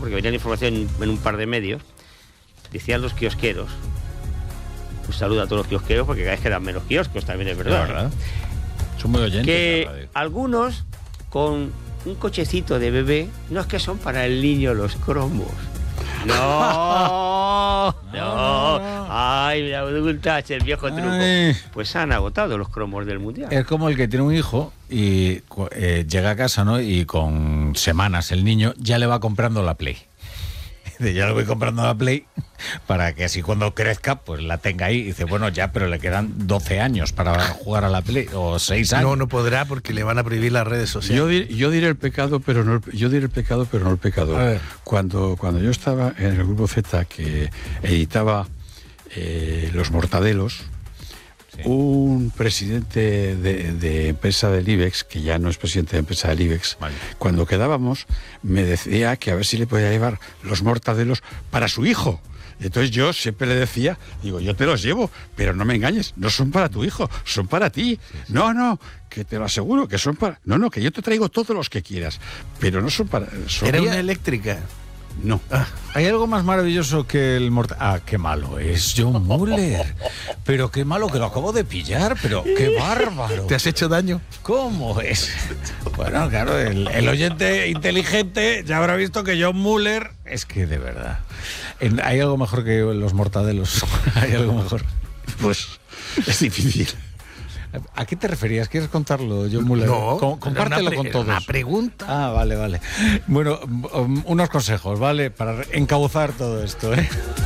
porque venía la información en un par de medios, decían los kiosqueros, un saludo a todos los kiosqueros, porque cada vez quedan menos kioscos, también es verdad. verdad. Son muy oyentes. Que algunos con un cochecito de bebé, no es que son para el niño los cromos. No. Ay, me preguntas el viejo truco. Pues han agotado los cromos del mundial. Es como el que tiene un hijo y llega a casa, ¿no? Y con semanas el niño ya le va comprando la Play. Ya le voy comprando la Play para que así cuando crezca pues la tenga ahí. Y dice, bueno, ya, pero le quedan 12 años para jugar a la Play, o 6 años. No podrá porque le van a prohibir las redes sociales. Yo diré el pecado, pero no el pecador. A ver. Cuando yo estaba en el Grupo Z, que editaba Los Mortadelos, sí, un presidente de empresa del IBEX, que ya no es presidente de empresa del IBEX, vale, cuando quedábamos me decía que a ver si le podía llevar los mortadelos para su hijo. Entonces yo siempre le decía, digo, yo te los llevo, pero no me engañes, no son para tu hijo, son para ti. Sí. No, que te lo aseguro, que son para... No, que yo te traigo todos los que quieras, pero no son para... Era una eléctrica. No. Hay algo más maravilloso que el mortal. Ah, qué malo es John Muller. Pero qué malo, que lo acabo de pillar, pero qué bárbaro. ¿Te has hecho daño? ¿Cómo es? Bueno, claro, el oyente inteligente ya habrá visto que John Muller es que de verdad. ¿Hay algo mejor que los mortadelos? ¿Hay algo mejor? Pues es difícil. ¿A qué te referías? ¿Quieres contarlo, John Muller? No, compártelo con todos. Una pregunta. Ah, vale. Bueno, unos consejos, ¿vale? Para encauzar todo esto, ¿eh?